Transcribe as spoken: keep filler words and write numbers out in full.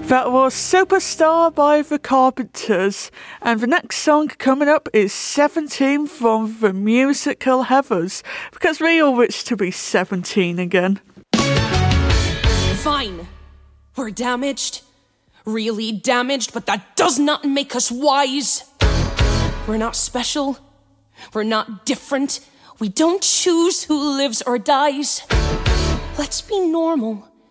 That was Superstar by The Carpenters, and the next song coming up is seventeen from the musical Heathers, because we all wish to be seventeen again. Fine, we're damaged, really damaged, but that does not make us wise. We're not special, we're not different, we don't choose who lives or dies. Let's be normal.